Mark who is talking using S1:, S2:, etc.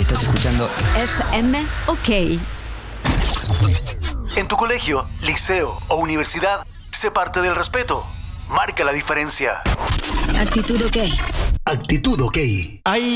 S1: Estás escuchando
S2: FM OK.
S3: En tu colegio, liceo o universidad, sé parte del respeto. Marca la diferencia.
S2: Actitud OK.
S3: Actitud OK.
S4: Hay